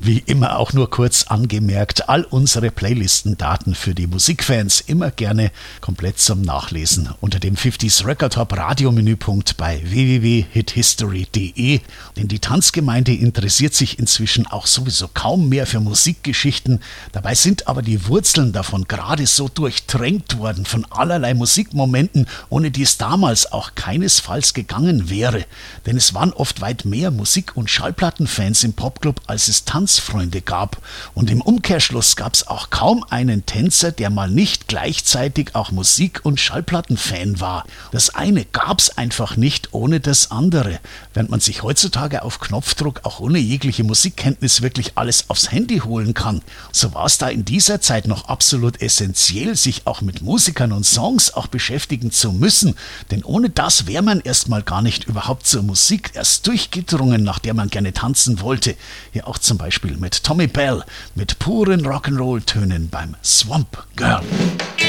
Wie immer auch nur kurz angemerkt, all unsere Playlistendaten für die Musikfans immer gerne komplett zum Nachlesen unter dem 50s Record Top Radiomenüpunkt bei www.hithistory.de. Denn die Tanzgemeinde interessiert sich inzwischen auch sowieso kaum mehr für Musikgeschichten. Dabei sind aber die Wurzeln davon gerade so durchtränkt worden von allerlei Musikmomenten, ohne die es damals auch keinesfalls gegangen wäre. Denn es waren oft weit mehr Musik- und Schallplattenfans im Popclub, als es Tanzfreunde gab. Und im Umkehrschluss gab es auch kaum einen Tänzer, der mal nicht gleichzeitig auch Musik- und Schallplattenfan war. Das eine gab es einfach nicht ohne das andere. Während man sich heutzutage auf Knopfdruck auch ohne jegliche Musikkenntnis wirklich alles aufs Handy holen kann, so war es da in dieser Zeit noch absolut essentiell, sich auch mit Musikern und Songs auch beschäftigen zu müssen. Denn ohne das wäre man erstmal gar nicht überhaupt zur Musik erst durchgedrungen, nach der man gerne tanzen wollte. Hier auch zum Beispiel mit Tommy Bell, mit puren Rock'n'Roll-Tönen beim Swamp Girl.